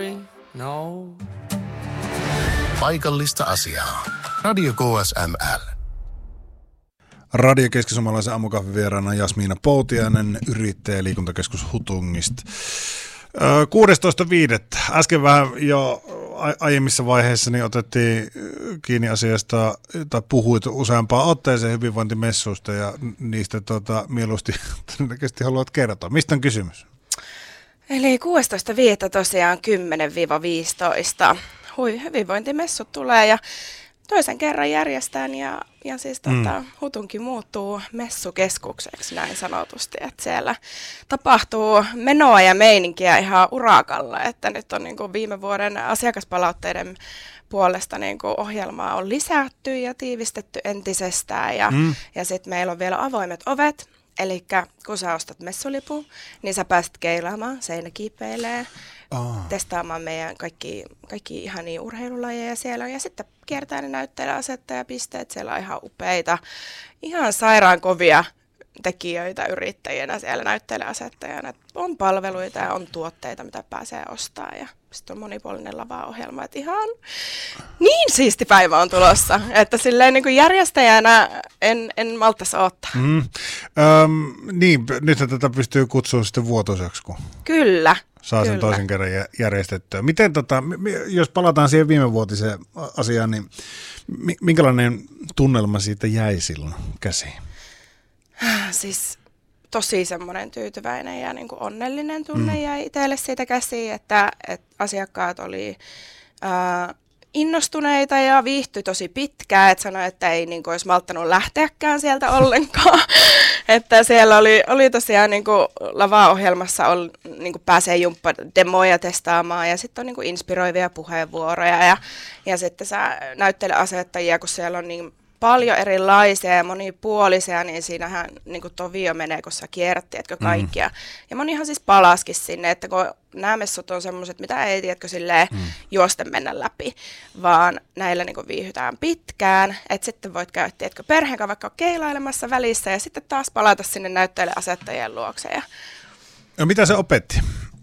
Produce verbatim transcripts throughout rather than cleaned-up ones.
sorry, no. Paikallista asiaa. Radio K S M L. Radio Keski-Suomalaisen aamukahvin vieraana Jasmiina Poutiainen, yrittäjä liikuntakeskus Hutungista. kuudestoista viidettä Äsken vähän jo aiemmissa vaiheissa niin otettiin kiinni asiasta, tai puhuit useampaan otteeseen hyvinvointimessuista ja niistä tota, mieluusti todennäköisesti haluat kertoa. Mistä on kysymys? Eli kuudestoista viidettä tosiaan kymmenen viisitoista Hui, hyvinvointimessut tulee ja toisen kerran järjestään ja, ja siis Mm. tota, Hutunki muuttuu messukeskukseksi näin sanotusti, että siellä tapahtuu menoa ja meininkiä ihan urakalla, että nyt on niin kuin viime vuoden asiakaspalautteiden puolesta niin kuin ohjelmaa on lisätty ja tiivistetty entisestään ja, Mm. ja sitten meillä on vielä avoimet ovet, eli kun sä ostat messulipun, niin sä pääset keilaamaan, seinäkiipeilee, Oh. testaamaan meidän kaikki, kaikki ihania urheilulajeja siellä ja sitten kiertää ne näyttelijäasettajapisteet, siellä on ihan upeita, ihan sairaan kovia tekijöitä yrittäjänä siellä näyttelijäasettajana. On palveluita ja on tuotteita, mitä pääsee ostamaan ja sitten on monipuolinen lavaohjelma, että ihan niin siisti päivä on tulossa, että silleen niin kuin järjestäjänä en, en malttaisi odottaa. Mm. Öm, niin, nyt tätä pystyy kutsumaan sitten vuotuiseksi, kun Kyllä. saa sen Kyllä. toisen kerran jä- järjestettyä. Miten, tota, mi- mi- jos palataan siihen viimevuotiseen asiaan, niin mi- minkälainen tunnelma siitä jäi silloin käsiin? Siis tosi semmoinen tyytyväinen ja niin kuin onnellinen tunne mm. jäi itselle siitä käsiin, että, että asiakkaat oli ää, innostuneita ja viihtyi tosi pitkään, että sanoi, että ei niin kuin olisi malttanut lähteäkään sieltä ollenkaan. Että siellä oli, oli tosiaan niin kuin lavaohjelmassa on, niin kuin pääsee jumppademoja testaamaan ja sitten on niin kuin inspiroivia puheenvuoroja ja, ja sitten sä näyttelijäasettajia, kun siellä on niin paljon erilaisia ja monipuolisia, niin siinähän niin kuin tovio menee, kun sä kierrät, tiedätkö, kaikkia. Mm. Ja monihan siis palaskin sinne, että kun nämä messut on semmoiset, mitä ei, tiedätkö, silleen mm. juosten mennä läpi, vaan näillä niin kuin viihytään pitkään, että sitten voit käydä, tiedätkö, perheen kanssa vaikka keilailemassa välissä ja sitten taas palata sinne näyttelijäasettajien luokse. Ja No, mitä se opetti?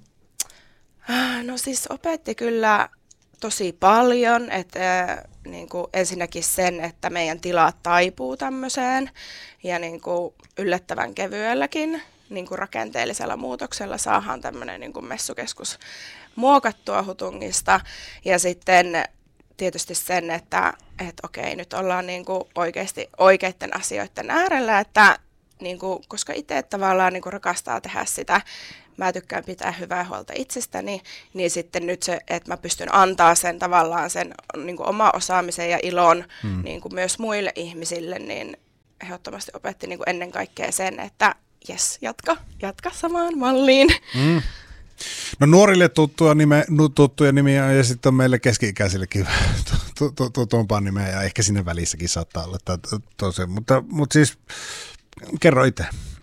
no siis opetti kyllä tosi paljon, että äh, niin kuin ensinnäkin sen, että meidän tilat taipuu tämmöiseen ja niin kuin yllättävän kevyelläkin niin kuin rakenteellisella muutoksella saadaan tämmöinen niin kuin messukeskus muokattua Hutungista ja sitten tietysti sen, että et okei, nyt ollaan niin kuin oikeasti oikeiden asioiden äärellä, että niin kuin, koska itse tavallaan niin kuin rakastaa tehdä sitä, mä tykkään pitää hyvää huolta itsestäni, niin sitten nyt se, että mä pystyn antaa sen tavallaan sen niin kuin oma osaamisen ja ilon hmm. niin kuin myös muille ihmisille, niin ehdottomasti opetti niin kuin ennen kaikkea sen, että jes, jatka, jatka samaan malliin. Mm. No, nuorille tuttuja, nime, tuttuja nimiä ja sitten on meille keski-ikäisillekin tutumpaa nimeä ja ehkä sinne välissäkin saattaa olla tosiaan, mutta, mutta siis kerro itse.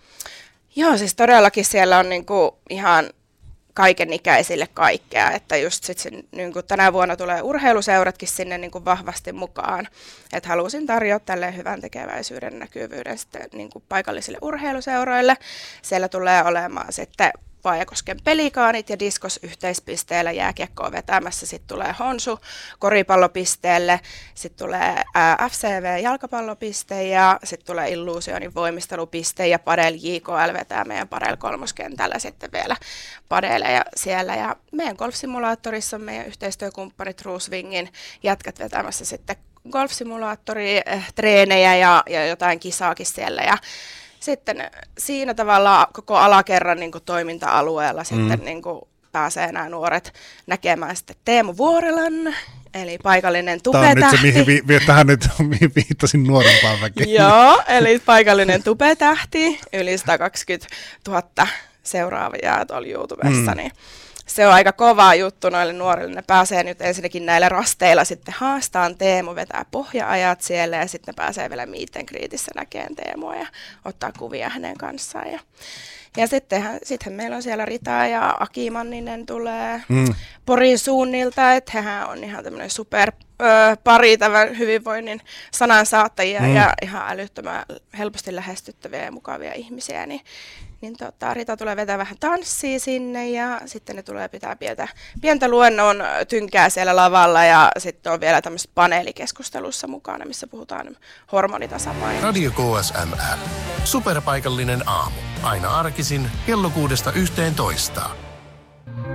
Joo, siis todellakin siellä on niinku ihan kaikenikäisille kaikkea, että just sit sen, niinku tänä vuonna tulee urheiluseuratkin sinne niinku vahvasti mukaan, että halusin tarjota tälle hyvän tekeväisyyden näkyvyyden sitten niinku paikallisille urheiluseuroille. Siellä tulee olemaan sitten Vaajakosken pelikaanit ja diskos yhteispisteellä jääkiekkoa vetämässä. Sitten tulee Honsu koripallopisteelle, sitten tulee ää, F C V jalkapallopiste ja sitten tulee Illuusionin voimistelupiste ja Padel J K L vetää meidän Padel kolmoskentällä sitten vielä padeleja siellä. Ja meidän golfsimulaattorissa on meidän yhteistyökumppanit Ruusvingin jätkät vetämässä sitten golfsimulaattori-treenejä ja, ja jotain kisaakin siellä. Ja sitten siinä tavalla koko alakerran niin kuin toiminta-alueella mm. sitten niin kuin pääsee nämä nuoret näkemään sitten Teemu Vuorelan, eli paikallinen tupetähti. Tämä on nyt se, mihin vi- tähän nyt mihin viittasin nuorempaan väkeen. Joo, eli paikallinen tupetähti, yli sata kaksikymmentätuhatta seuraavia tuolla YouTubessa, mm. niin se on aika kova juttu noille nuorille. Ne pääsee nyt ensinnäkin näillä rasteilla sitten haastaan Teemu, vetää pohja-ajat siellä ja sitten ne pääsee vielä meet and greetissä näkemään Teemua ja ottaa kuvia hänen kanssaan. Ja, ja sittenhän, sittenhän meillä on siellä Rita ja Aki Manninen tulee mm. Porin suunnilta, että hehän on ihan tämmöinen super ö, pari tämän hyvinvoinnin sanansaattajia mm. ja ihan älyttömän helposti lähestyttäviä ja mukavia ihmisiä, niin niin tota, Rita tulee vetää vähän tanssia sinne ja sitten ne tulee pitää pientä, pientä luennon tynkää siellä lavalla ja sitten on vielä tämmöisessä paneelikeskustelussa mukana, missä puhutaan hormonitasapainosta. Radio K S M L. Superpaikallinen aamu. Aina arkisin kello kuudesta yhteentoista.